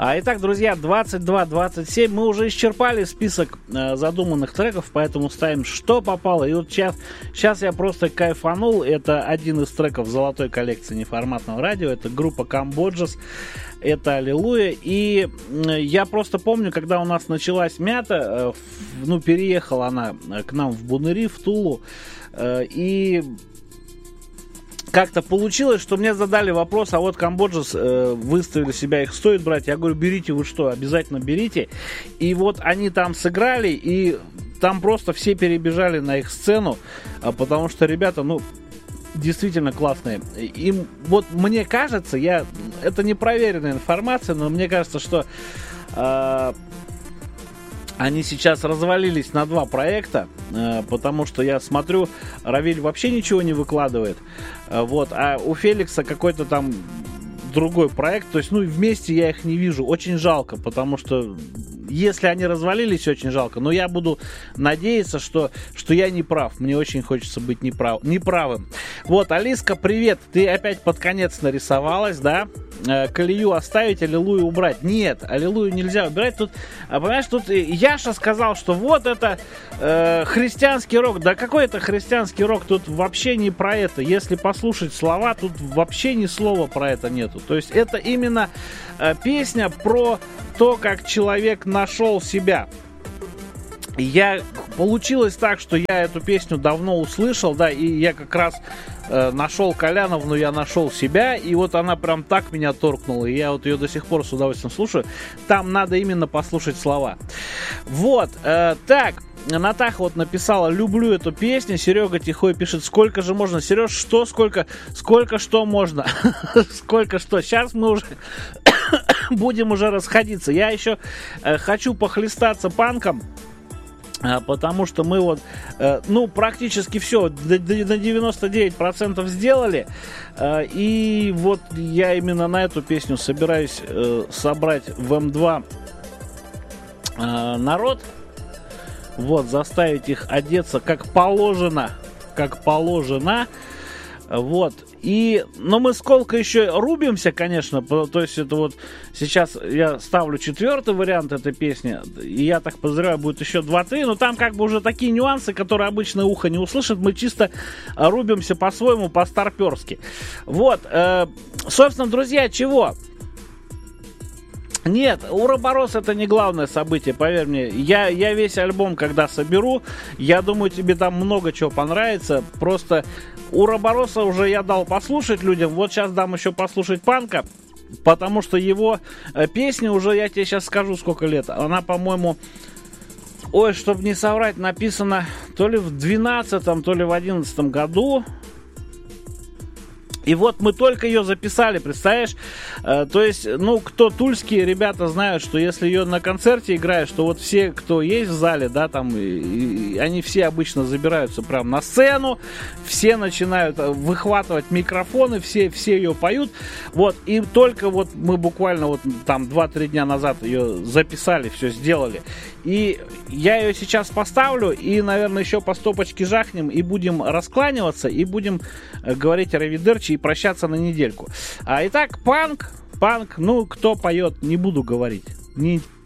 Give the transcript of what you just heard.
Итак, друзья, 22-27. Мы уже исчерпали список задуманных треков, поэтому ставим «Что попало». И вот сейчас я просто кайфанул. Это один из треков золотой коллекции неформатного радио. Это группа Камбоджас. Это «Аллилуйя». И я просто помню, когда у нас началась мята, переехала она к нам в Бунери, в Тулу. И как-то получилось, что мне задали вопрос, а вот Камбоджас выставили себя, их стоит брать? Я говорю, берите, вы что, обязательно берите. И вот они там сыграли, и там просто все перебежали на их сцену, потому что ребята, действительно классные. Им, вот мне кажется, это непроверенная информация, но мне кажется, что они сейчас развалились на два проекта, потому что я смотрю, Равиль вообще ничего не выкладывает, а у Феликса какой-то там другой проект, то есть, вместе я их не вижу, очень жалко, потому что если они развалились, очень жалко, но я буду надеяться, что я не прав, мне очень хочется быть неправым. Вот, Алиска, привет, ты опять под конец нарисовалась, да? Колею оставить, аллилуйю убрать. Нет, аллилуйю нельзя убирать. Тут, понимаешь, тут Яша сказал, что вот это христианский рок. Да какой это христианский рок? Тут вообще не про это. Если послушать слова, тут вообще ни слова про это нету. То есть это именно песня про то, как человек нашел себя. Получилось так, что я эту песню давно услышал, да, и я как раз нашел Коляновну, я нашел себя, и вот она прям так меня торкнула, и я вот ее до сих пор с удовольствием слушаю. Там надо именно послушать слова. Вот, так, Натаха вот написала, люблю эту песню, Серега Тихой пишет, сколько же можно, Сереж, сколько что можно, сколько что, сейчас мы уже будем уже расходиться. Я еще хочу похлестаться панком, потому что мы вот, практически все, на 99% сделали. И вот я именно на эту песню собираюсь собрать в М2 народ. Вот, заставить их одеться как положено. Вот. Но мы сколько еще рубимся, конечно, то есть это вот сейчас я ставлю 4-й вариант этой песни, и я так подозреваю, будет еще 2-3, но там как бы уже такие нюансы, которые обычное ухо не услышит, мы чисто рубимся по-своему, по-старперски. Вот, собственно, друзья, чего? Нет, Уроборос это не главное событие, поверь мне. Я весь альбом, когда соберу, я думаю, тебе там много чего понравится. Просто Уробороса уже я дал послушать людям. Вот сейчас дам еще послушать панка, потому что его песня уже, я тебе сейчас скажу, сколько лет. Она, по-моему, чтобы не соврать, написана то ли в 12-м, то ли в 11-м году. И вот мы только ее записали, представляешь? То есть, кто тульские ребята знают, что если ее на концерте играешь, то вот все, кто есть в зале, да, там, они все обычно забираются прямо на сцену, все начинают выхватывать микрофоны, все ее поют. Вот, и только вот мы буквально вот там 2-3 дня назад ее записали, все сделали. И я ее сейчас поставлю, и, наверное, еще по стопочке жахнем, и будем раскланиваться, и будем говорить аривидерчи и прощаться на недельку. Итак, панк, кто поет, не буду говорить.